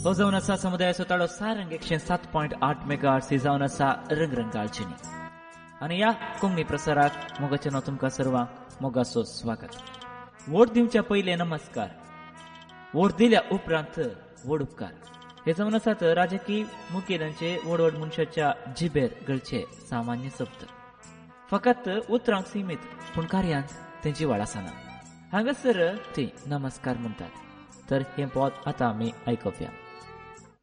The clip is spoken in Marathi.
हो जावन आसा समुदायाचो ताळो सारंग 107.8 मेगाहर्ट्ज जावन आसा रंगरंगाळचेनी. आनी ह्या कुंभी प्रसाराक मोगाचें तुमकां सर्वांक मोगाचो स्वागत. वोट दिवच्या पयले नमस्कार, वोट दिल्या उपरांत व्हड उपकार. हे जावन आसात राजकीय मुखेल्यांचे व्हड मनशाच्या जिबेर गळचे सामान्य शब्द. फकत उतरांक सीमित पूण कार्यांत तेंची वाड आसना. हांगासर ते नमस्कार म्हणटात. तर हे पद आतां आमी आयकुया.